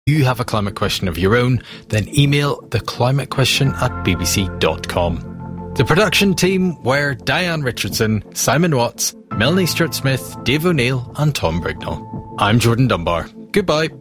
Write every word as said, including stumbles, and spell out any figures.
you have a climate question of your own, then email theclimatequestion at b b c dot com. The production team were Diane Richardson, Simon Watts, Melanie Stewart-Smith, Dave O'Neill and Tom Brignall. I'm Jordan Dunbar. Goodbye.